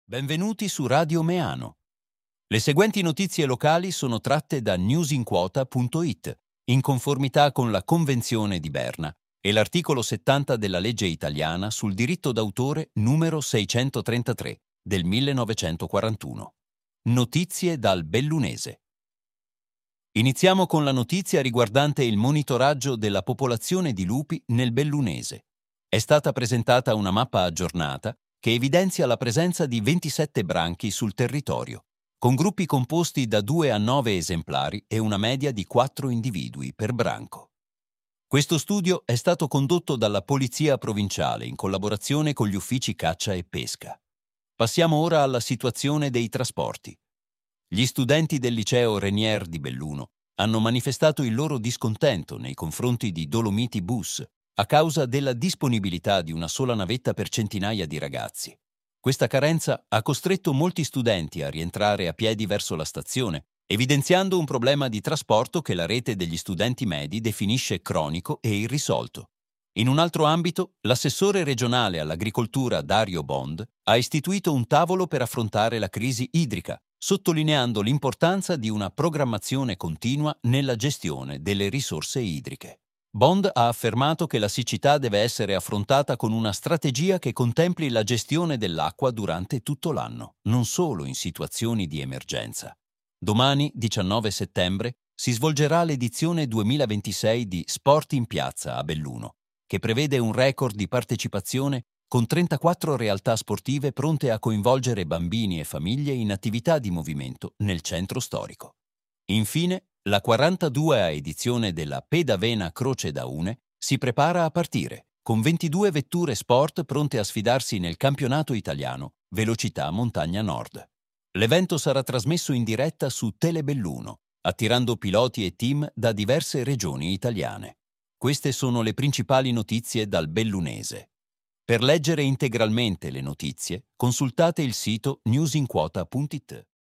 Benvenuti su Radio Meano. Le seguenti notizie locali sono tratte da newsinquota.it, in conformità con la Convenzione di Berna e l'articolo 70 della legge italiana sul diritto d'autore numero 633 del 1941. Notizie dal Bellunese. Iniziamo con la notizia riguardante il monitoraggio della popolazione di lupi nel Bellunese. È stata presentata una mappa aggiornata che evidenzia la presenza di 27 branchi sul territorio, con gruppi composti da 2 a 9 esemplari e una media di 4 individui per branco. Questo studio è stato condotto dalla Polizia Provinciale in collaborazione con gli uffici caccia e pesca. Passiamo ora alla situazione dei trasporti. Gli studenti del liceo Renier di Belluno hanno manifestato il loro discontento nei confronti di Dolomiti Bus a causa della disponibilità di una sola navetta per centinaia di ragazzi. Questa carenza ha costretto molti studenti a rientrare a piedi verso la stazione, evidenziando un problema di trasporto che la rete degli studenti medi definisce cronico e irrisolto. In un altro ambito, l'assessore regionale all'agricoltura Dario Bond ha istituito un tavolo per affrontare la crisi idrica, sottolineando l'importanza di una programmazione continua nella gestione delle risorse idriche. Bond ha affermato che la siccità deve essere affrontata con una strategia che contempli la gestione dell'acqua durante tutto l'anno, non solo in situazioni di emergenza. Domani, 19 settembre, si svolgerà l'edizione 2026 di Sport in Piazza a Belluno, che prevede un record di partecipazione con 34 realtà sportive pronte a coinvolgere bambini e famiglie in attività di movimento nel centro storico. Infine, la 42ª edizione della Pedavena Croce da Une si prepara a partire, con 22 vetture sport pronte a sfidarsi nel campionato italiano Velocità Montagna Nord. L'evento sarà trasmesso in diretta su Telebelluno, attirando piloti e team da diverse regioni italiane. Queste sono le principali notizie dal Bellunese. Per leggere integralmente le notizie, consultate il sito newsinquota.it.